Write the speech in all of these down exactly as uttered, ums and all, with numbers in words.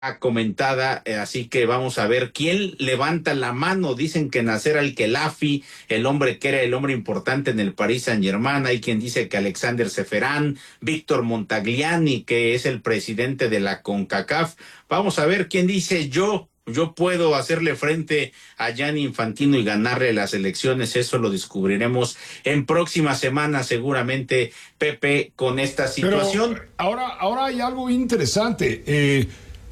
comentada, eh, así que vamos a ver quién levanta la mano. Dicen que Nasser Al-Khelaifi, el hombre que era el hombre importante en el Paris Saint-Germain. Hay quien dice que Alexander Ceferán, Víctor Montagliani, que es el presidente de la CONCACAF. Vamos a ver quién dice yo. Yo puedo hacerle frente a Gianni Infantino y ganarle las elecciones. Eso lo descubriremos en próximas semanas, seguramente, Pepe, con esta situación. Pero ahora, ahora hay algo interesante. Eh,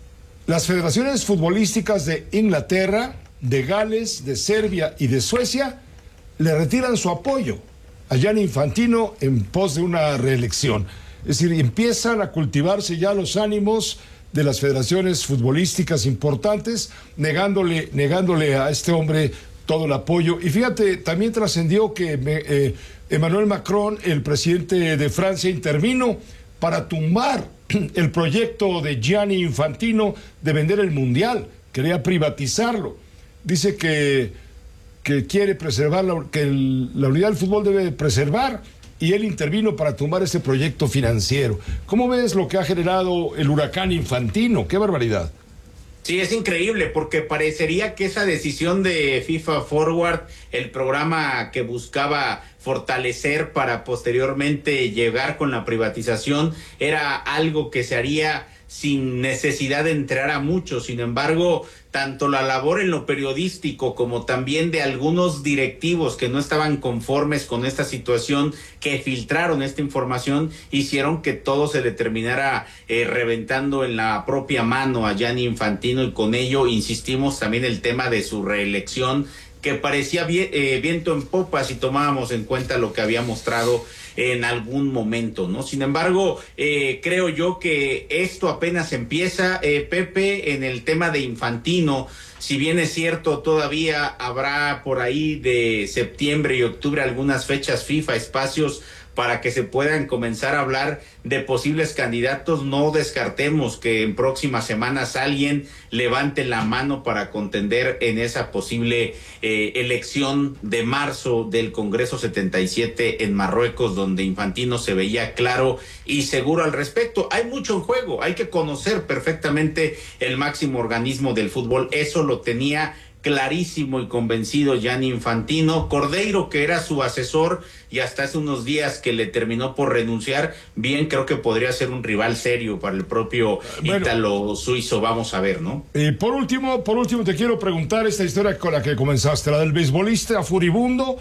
las federaciones futbolísticas de Inglaterra, de Gales, de Serbia y de Suecia le retiran su apoyo a Gianni Infantino en pos de una reelección. Es decir, empiezan a cultivarse ya los ánimos de las federaciones futbolísticas importantes, negándole, negándole a este hombre todo el apoyo. Y fíjate, también trascendió que eh, Emmanuel Macron, el presidente de Francia, intervino para tumbar el proyecto de Gianni Infantino de vender el Mundial. Quería privatizarlo. Dice que, que quiere preservar, la, que el, la unidad del fútbol debe preservar, y él intervino para tumbar este proyecto financiero. ¿Cómo ves lo que ha generado el huracán Infantino? ¡Qué barbaridad! Sí, es increíble porque parecería que esa decisión de FIFA Forward, el programa que buscaba fortalecer para posteriormente llegar con la privatización, era algo que se haría sin necesidad de entrar a muchos. Sin embargo, tanto la labor en lo periodístico como también de algunos directivos que no estaban conformes con esta situación, que filtraron esta información, hicieron que todo se le terminara eh, reventando en la propia mano a Gianni Infantino, y con ello insistimos también el tema de su reelección, que parecía vi- eh, viento en popa si tomábamos en cuenta lo que había mostrado en algún momento, ¿no? Sin embargo, eh, creo yo que esto apenas empieza, eh, Pepe, en el tema de Infantino. Si bien es cierto, todavía habrá por ahí de septiembre y octubre algunas fechas FIFA, espacios para que se puedan comenzar a hablar de posibles candidatos. No descartemos que en próximas semanas alguien levante la mano para contender en esa posible eh, elección de marzo del Congreso setenta y siete en Marruecos, donde Infantino se veía claro y seguro al respecto. Hay mucho en juego, hay que conocer perfectamente el máximo organismo del fútbol. Eso lo tenía clarísimo y convencido Gianni Infantino. Cordeiro, que era su asesor y hasta hace unos días que le terminó por renunciar, bien, creo que podría ser un rival serio para el propio bueno, ítalo suizo. Vamos a ver, ¿no? Y por último, por último te quiero preguntar esta historia con la que comenzaste, la del beisbolista furibundo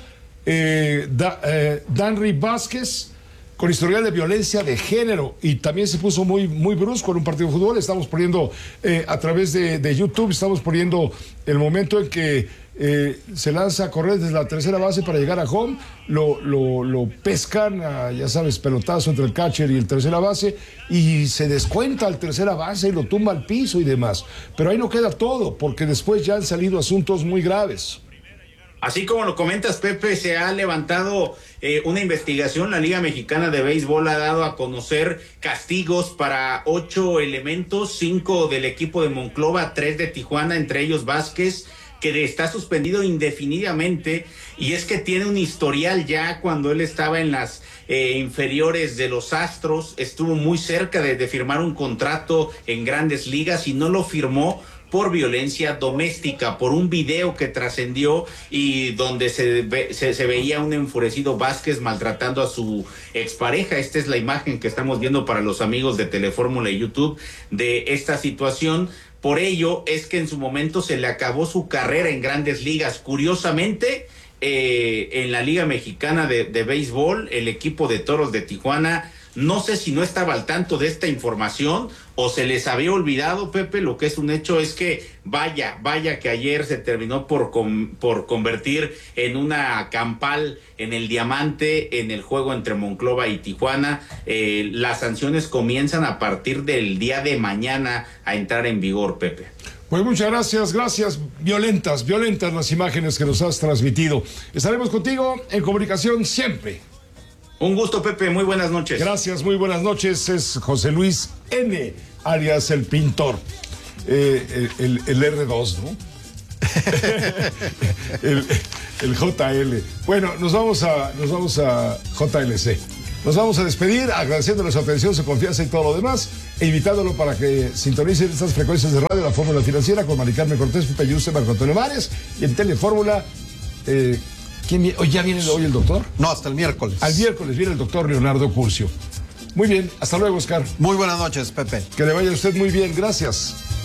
eh, da, eh, Danry Vázquez, con historial de violencia de género, y también se puso muy, muy brusco en un partido de fútbol. Estamos poniendo eh, a través de, de YouTube, estamos poniendo el momento en que eh, se lanza a correr desde la tercera base para llegar a home, lo, lo, lo pescan, a, ya sabes, pelotazo entre el catcher y el tercera base, y se descuenta al tercera base y lo tumba al piso y demás. Pero ahí no queda todo, porque después ya han salido asuntos muy graves. Así como lo comentas, Pepe, se ha levantado eh, una investigación. La Liga Mexicana de Béisbol ha dado a conocer castigos para ocho elementos, cinco del equipo de Monclova, tres de Tijuana, entre ellos Vázquez, que está suspendido indefinidamente, y es que tiene un historial ya. Cuando él estaba en las eh, inferiores de los Astros, estuvo muy cerca de, de firmar un contrato en Grandes Ligas y no lo firmó por violencia doméstica, por un video que trascendió y donde se, ve, se, se veía un enfurecido Vázquez maltratando a su expareja. Esta es la imagen que estamos viendo para los amigos de Telefórmula y YouTube de esta situación. Por ello es que en su momento se le acabó su carrera en Grandes Ligas. Curiosamente, eh, en la Liga Mexicana de, de Béisbol, el equipo de Toros de Tijuana, no sé si no estaba al tanto de esta información o se les había olvidado, Pepe. Lo que es un hecho es que vaya, vaya que ayer se terminó por, com, por convertir en una campal en el diamante en el juego entre Monclova y Tijuana. Eh, las sanciones comienzan a partir del día de mañana a entrar en vigor, Pepe. Pues muchas gracias, gracias. Violentas, violentas las imágenes que nos has transmitido. Estaremos contigo en comunicación siempre. Un gusto, Pepe, muy buenas noches. Gracias, muy buenas noches. Es José Luis N., alias el pintor. Eh, el, el, el erre dos, ¿no? el, el J L. Bueno, nos vamos a, nos vamos a J L C. Nos vamos a despedir agradeciéndole su atención, su confianza y todo lo demás, e invitándolo para que sintonicen estas frecuencias de radio, la Fórmula Financiera, con Mari Carmen Cortés, Pepe Yuste, Marco Antonio Mares, y en Telefórmula, eh, ¿quién viene? ¿Hoy ya viene hoy el doctor? No, hasta el miércoles. Al miércoles viene el doctor Leonardo Curcio. Muy bien, hasta luego, Oscar. Muy buenas noches, Pepe. Que le vaya a usted muy bien, gracias.